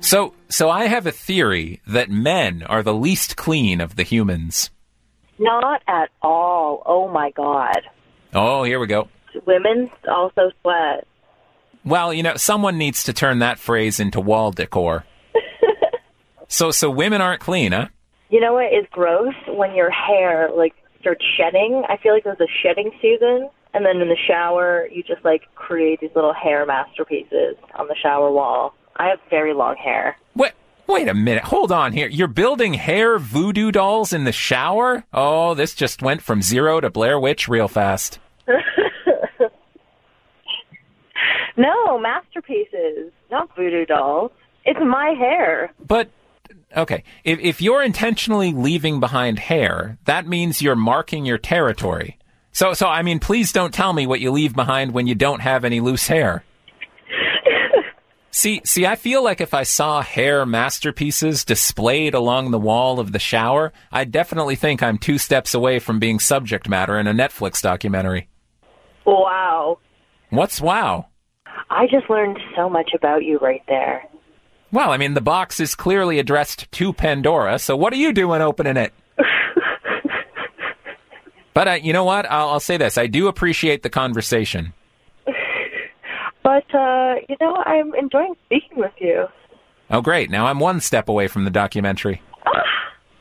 So I have a theory that men are the least clean of the humans. Not at all. Oh, my God. Oh, here we go. Women also sweat. Well, someone needs to turn that phrase into wall decor. So women aren't clean, huh? You know what is gross? When your hair, starts shedding. I feel like there's a shedding season, and then in the shower, you just, create these little hair masterpieces on the shower wall. I have very long hair. Wait a minute. Hold on here. You're building hair voodoo dolls in the shower? Oh, this just went from zero to Blair Witch real fast. No, masterpieces, not voodoo dolls. It's my hair. But, okay, if you're intentionally leaving behind hair, that means you're marking your territory. So I mean, please don't tell me what you leave behind when you don't have any loose hair. See, I feel like if I saw hair masterpieces displayed along the wall of the shower, I'd definitely think I'm 2 steps away from being subject matter in a Netflix documentary. Wow. What's wow? I just learned so much about you right there. Well, I mean, the box is clearly addressed to Pandora, so what are you doing opening it? But you know what? I'll say this. I do appreciate the conversation. But, I'm enjoying speaking with you. Oh, great. Now I'm 1 step away from the documentary.